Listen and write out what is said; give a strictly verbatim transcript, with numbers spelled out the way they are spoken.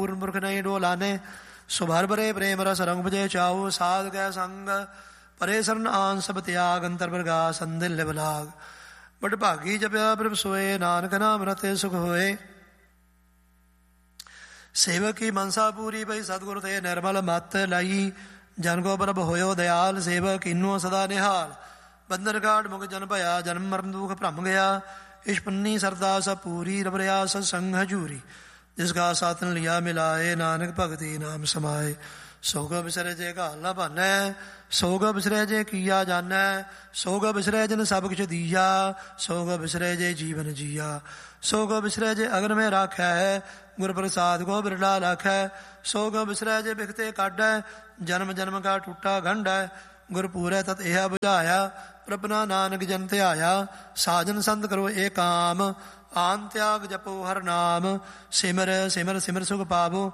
ਪੂਰਨ ਪੁਰਖ ਨਹੀਂ ਡੋਲਾਨੇ। ਸੁਭਰ ਬਰੇ ਪ੍ਰੇਮ ਰਸ ਰੰਗ ਭਜੇ ਚਾਉ, ਸਾਧ ਕੈ ਸੰਗ ਪਰੇ ਸਰਨ ਆਨ ਸਭ ਤਿਆਗ, ਅੰਤਰ ਪ੍ਰਗਾਸ ਅੰਦਿਲ ਲਿਵ ਲਾਗ। ਬਟ ਭਾਗੀ ਜਪਿਆ ਪ੍ਰਭ ਸੋਏ, ਨਾਨਕ ਨਾਮ ਰਤੇ ਸੁਖ ਹੋਏ। ਸੇਵਕ ਕੀ ਮਨਸਾ ਪੂਰੀ ਭਈ, ਸਤਿਗੁਰ ਤੇ ਨਿਰਮਲ ਮਤ ਲਾਈ। ਜਨ ਕੋ ਪ੍ਰਭ ਹੋਇਓ ਦਿਆਲ, ਸੇਵਕ ਇਨੋ ਸਦਾ ਨਿਹਾਲ। ਬੰਦਰ ਘਾਟ ਮੁਖ ਜਨ ਭਇਆ, ਜਨਮ ਮਰਨ ਦੁਖ ਭਰਮ ਗਿਆ। ਇਸ਼ ਪੰਨੀ ਸਰਦਾ ਸਭ ਪੂਰੀ, ਰਬ ਰਿਆ ਸਤ ਸੰਗ ਹਜੂਰੀ। ਜਿਸ ਕਾ ਸਾਤਨ ਲਿਆ ਮਿਲਾਏ, ਨਾਨਕ ਭਗਤੀ ਨਾਮ ਸਮਾਏ। ਸੋਗ ਬਿਸਰੇ ਜੇ ਘਾਲ ਨਾ ਭਾਨੈ, ਸੋਗ ਬਿਸਰੇ ਜੇ ਕੀਆ ਜਾਨੈ। ਸੋਗ ਬਿਸਰੇ ਜਿਨ ਸਭ ਕਿਛ ਦੀਆ, ਸੋਗ ਬਿਸਰੇ ਜੇ ਜੀਵਨ ਜੀਆ। ਸੋਗ ਬਿਸਰੇ ਜੇ ਅਗਨ ਮੇ ਰਾਖੈ, ਗੁਰ ਪ੍ਰਸਾਦ ਕੋ ਬਿਰਲਾ ਲਾਖੈ। ਸੋਗ ਬਿਸਰੇ ਜੇ ਬਿਖਤੇ ਕਾਢੈ, ਜਨਮ ਜਨਮ ਕਾ ਟੁੱਟਾ ਗੰਢੈ। ਗੁਰ ਪੂਰੈ ਤਤ ਇਹ ਬੁਝਾਇਆ, ਪ੍ਰਭਨਾ ਨਾਨਕ ਜਨ ਧਿਆਇਆ। ਸਾਜਨ ਸੰਤ ਕਰੋ ਏ ਕਾਮ, ਆਨ ਤਿਆਗ ਜਪੋ ਹਰ ਨਾਮ। ਸਿਮਰ ਸਿਮਰ ਸਿਮਰ ਸੁਖ ਪਾਵੋ,